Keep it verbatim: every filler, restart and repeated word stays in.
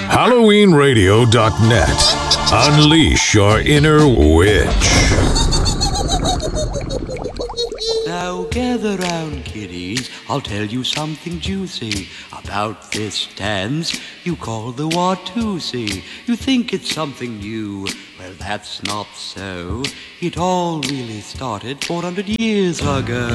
Halloween Radio dot net. Unleash your inner witch. Now gather round, kiddies, I'll tell you something juicy about this dance you call the Watusi. You think it's something new, well that's not so. It all really started four hundred years ago.